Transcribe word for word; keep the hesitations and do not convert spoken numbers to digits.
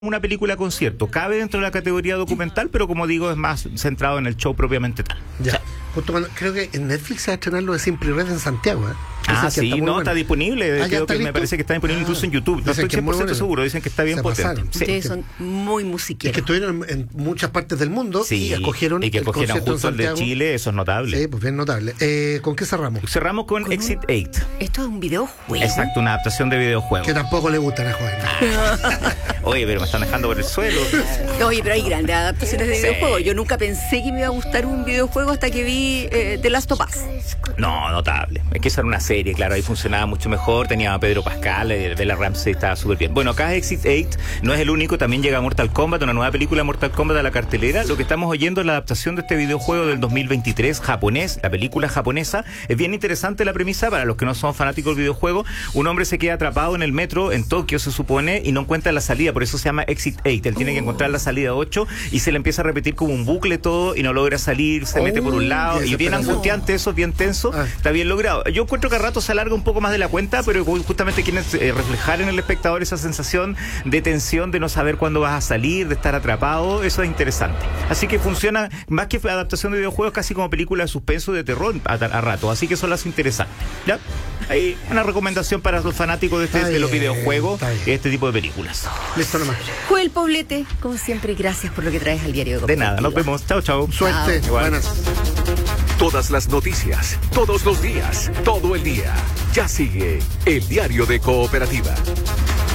una película concierto. Cabe dentro de la categoría documental, pero como digo, es más centrado en el show propiamente tal. Ya. O sea, justo cuando, creo que en Netflix se va a estrenar lo de Simply Red en Santiago, ¿eh? Ah, Dicen que sí, está muy no, bueno. está disponible. Ah, Creo está que me listo? parece que está disponible Ah, incluso en YouTube. No dicen estoy que es cien por muy ciento bueno. seguro, dicen que está bien Se potente. pasaron. Sí. Ustedes son muy Es que musiqueros. estuvieron en, en muchas partes del mundo Sí, y escogieron y que el cogieron concierto en justo el de Santiago. Chile, eso es notable. Sí, pues bien notable. Eh, ¿Con qué cerramos? Cerramos con, Con Exit un- ocho. Esto es un videojuego. Exacto, una adaptación de videojuego. Que tampoco le gustan a Joven. Oye, pero me están dejando por el suelo. Oye, pero hay grandes adaptaciones de Sí. videojuegos. Yo nunca pensé que me iba a gustar un videojuego hasta que vi eh, The Last of Us. No, notable. Es que esa era una serie, claro, ahí funcionaba mucho mejor. Tenía a Pedro Pascal, eh, Bella Ramsey, estaba súper bien. Bueno, acá Exit ocho no es el único, también llega Mortal Kombat, una nueva película de Mortal Kombat a la cartelera. Lo que estamos oyendo es la adaptación de este videojuego del dos mil veintitrés japonés, la película japonesa. Es bien interesante la premisa para los que no son fanáticos del videojuego. Un hombre se queda atrapado en el metro en Tokio, se supone, y no encuentra la salida, por eso se llama Exit ocho. Él tiene que encontrar la salida ocho y se le empieza a repetir como un bucle todo y no logra salir, se Oh, mete por un lado qué y bien desesperación. angustiante, eso es bien tenso. Ah. Está bien logrado. Yo encuentro que a rato se alarga un poco más de la cuenta, pero justamente quieren eh, reflejar en el espectador esa sensación de tensión, de no saber cuándo vas a salir, de estar atrapado. Eso es interesante. Así que funciona más que adaptación de videojuegos, casi como película de suspenso, de terror a, a rato. Así que eso lo hace interesante. ¿Ya? Ahí una recomendación para los fanáticos de, este, Está de los bien, videojuegos está bien. y este tipo de películas. Listo nomás. Joel Poblete, como siempre, gracias por lo que traes al diario de De nada, nos Cooperativa. vemos. Chao, chao. Suerte. Igual. Buenas. Todas las noticias, todos los días, todo el día. Ya sigue el diario de Cooperativa.